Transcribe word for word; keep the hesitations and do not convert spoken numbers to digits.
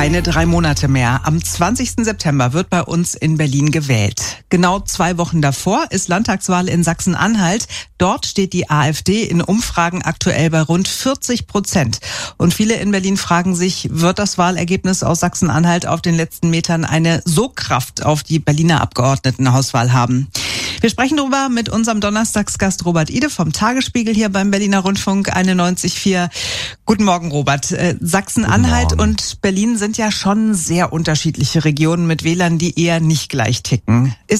Keine drei Monate mehr. Am zwanzigsten September wird bei uns in Berlin gewählt. Genau zwei Wochen davor ist Landtagswahl in Sachsen-Anhalt. Dort steht die AfD in Umfragen aktuell bei rund vierzig Prozent. Und viele in Berlin fragen sich, wird das Wahlergebnis aus Sachsen-Anhalt auf den letzten Metern eine Sogkraft auf die Berliner Abgeordnetenhauswahl haben? Wir sprechen darüber mit unserem Donnerstagsgast Robert Ide vom Tagesspiegel hier beim Berliner Rundfunk einundneunzig Komma vier. Guten Morgen, Robert. Äh, Sachsen-Anhalt und Berlin sind ja schon sehr unterschiedliche Regionen mit Wählern, die eher nicht gleich ticken. Ist